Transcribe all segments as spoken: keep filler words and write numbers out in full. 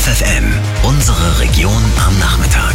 F F N, unsere Region am Nachmittag.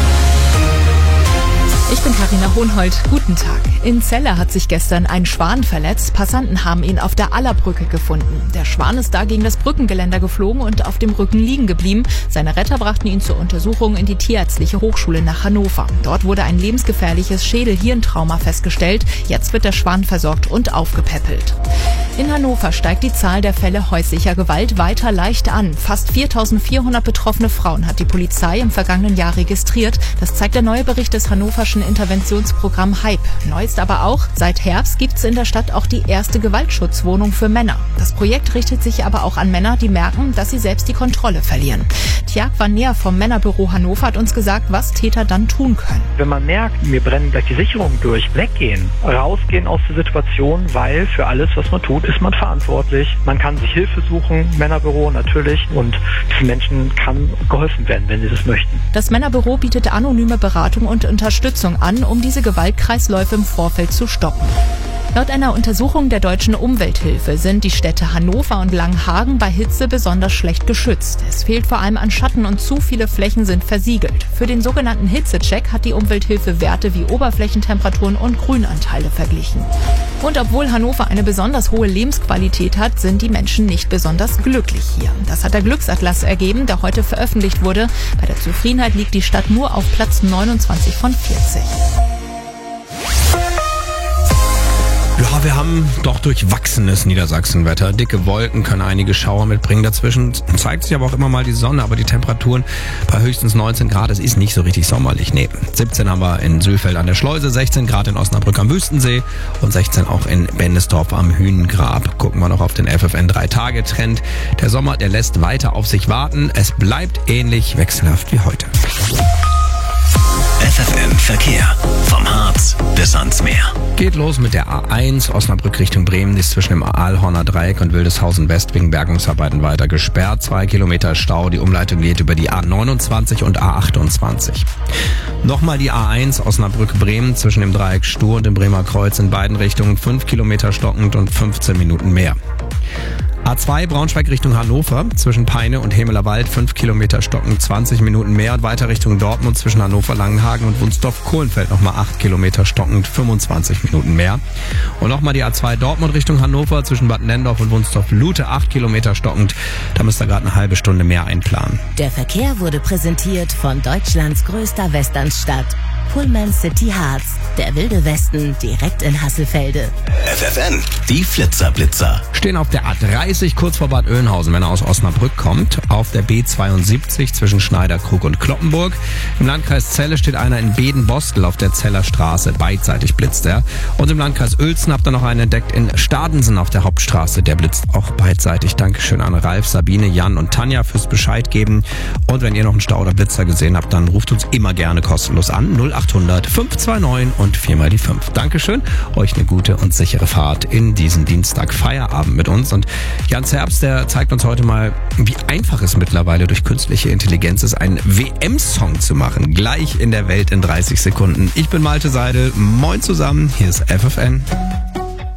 Ich bin Carina Hohnhold. Guten Tag. In Celle hat sich gestern ein Schwan verletzt. Passanten haben ihn auf der Allerbrücke gefunden. Der Schwan ist da gegen das Brückengeländer geflogen und auf dem Rücken liegen geblieben. Seine Retter brachten ihn zur Untersuchung in die Tierärztliche Hochschule nach Hannover. Dort wurde ein lebensgefährliches Schädel-Hirntrauma festgestellt. Jetzt wird der Schwan versorgt und aufgepäppelt. In Hannover steigt die Zahl der Fälle häuslicher Gewalt weiter leicht an. Fast viertausendvierhundert betroffene Frauen hat die Polizei im vergangenen Jahr registriert. Das zeigt der neue Bericht des hannoverschen Interventionsprogramm Hype. Neu ist aber auch, seit Herbst gibt es in der Stadt auch die erste Gewaltschutzwohnung für Männer. Das Projekt richtet sich aber auch an Männer, die merken, dass sie selbst die Kontrolle verlieren. Tjag van Neer vom Männerbüro Hannover hat uns gesagt, was Täter dann tun können. Wenn man merkt, mir brennen gleich die Sicherungen durch, weggehen, rausgehen aus der Situation, weil für alles, was man tut, ist man verantwortlich. Man kann sich Hilfe suchen, Männerbüro natürlich, und diesen Menschen kann geholfen werden, wenn sie das möchten. Das Männerbüro bietet anonyme Beratung und Unterstützung an, um diese Gewaltkreisläufe im Vorfeld zu stoppen. Laut einer Untersuchung der Deutschen Umwelthilfe sind die Städte Hannover und Langenhagen bei Hitze besonders schlecht geschützt. Es fehlt vor allem an Schatten und zu viele Flächen sind versiegelt. Für den sogenannten Hitzecheck hat die Umwelthilfe Werte wie Oberflächentemperaturen und Grünanteile verglichen. Und obwohl Hannover eine besonders hohe Lebensqualität hat, sind die Menschen nicht besonders glücklich hier. Das hat der Glücksatlas ergeben, der heute veröffentlicht wurde. Bei der Zufriedenheit liegt die Stadt nur auf Platz neunundzwanzig von vierzig. Ja, wir haben doch durchwachsenes Niedersachsenwetter. Dicke Wolken können einige Schauer mitbringen. Dazwischen zeigt sich aber auch immer mal die Sonne, aber die Temperaturen bei höchstens neunzehn Grad, es ist nicht so richtig sommerlich. Nee, siebzehn haben wir in Sülfeld an der Schleuse, sechzehn Grad in Osnabrück am Wüstensee und sechzehn auch in Bennesdorf am Hühnengrab. Gucken wir noch auf den F F N drei Tage Trend. Der Sommer, der lässt weiter auf sich warten. Es bleibt ähnlich wechselhaft wie heute. F F N Verkehr. Vom Harz bis ans Meer. Geht los mit der A eins, Osnabrück Richtung Bremen, die ist zwischen dem Aalhorner Dreieck und Wildeshausen West wegen Bergungsarbeiten weiter gesperrt. Zwei Kilometer Stau, die Umleitung geht über die A neunundzwanzig und A achtundzwanzig. Nochmal die A eins, Osnabrück Bremen, zwischen dem Dreieck Stur und dem Bremer Kreuz in beiden Richtungen, fünf Kilometer stockend und fünfzehn Minuten mehr. A zwei Braunschweig Richtung Hannover, zwischen Peine und Hemelerwald, fünf Kilometer stockend, zwanzig Minuten mehr, und weiter Richtung Dortmund zwischen Hannover, Langenhagen und Wunsdorf-Kohlenfeld nochmal acht Kilometer stockend, fünfundzwanzig Minuten mehr. Und nochmal die A zwei Dortmund Richtung Hannover, zwischen Bad Nendorf und Wunsdorf-Lute, acht Kilometer stockend, da müsst ihr gerade eine halbe Stunde mehr einplanen. Der Verkehr wurde präsentiert von Deutschlands größter Westernstadt, Pullman City Harz, der wilde Westen direkt in Hasselfelde. F F N, die Flitzerblitzer. Stehen auf der A dreißig kurz vor Bad Oeynhausen, wenn er aus Osnabrück kommt. Auf der B zweiundsiebzig zwischen Schneiderkrug und Kloppenburg. Im Landkreis Celle steht einer in Beden-Bostel auf der Zeller Straße. Beidseitig blitzt er. Und im Landkreis Uelzen habt ihr noch einen entdeckt in Stadensen auf der Hauptstraße. Der blitzt auch beidseitig. Dankeschön an Ralf, Sabine, Jan und Tanja fürs Bescheid geben. Und wenn ihr noch einen Stau oder Blitzer gesehen habt, dann ruft uns immer gerne kostenlos an. null achthundert fünf zwei neun und viermal die fünf. Dankeschön. Euch eine gute und sichere Fahrt in diesen Dienstag Feierabend mit uns. Und Jan Zerbst, der zeigt uns heute mal, wie einfach es mittlerweile durch künstliche Intelligenz ist, einen W M-Song zu machen. Gleich in der Welt in dreißig Sekunden. Ich bin Malte Seidel. Moin zusammen. Hier ist F F N.